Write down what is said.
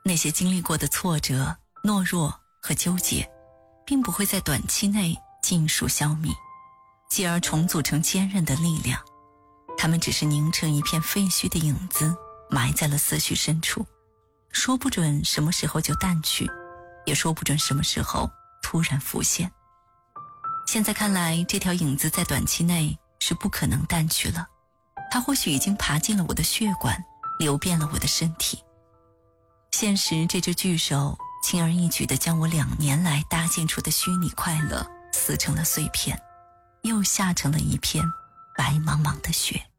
那些经历过的挫折、懦弱和纠结，并不会在短期内尽数消弭，继而重组成坚韧的力量。它们只是凝成一片废墟的影子，埋在了思绪深处，说不准什么时候就淡去，也说不准什么时候突然浮现。现在看来，这条影子在短期内是不可能淡去了，它或许已经爬进了我的血管，流遍了我的身体。现实这只巨手轻而易举地将我2年来搭建出的虚拟快乐撕成了碎片，又下成了一片白茫茫的雪。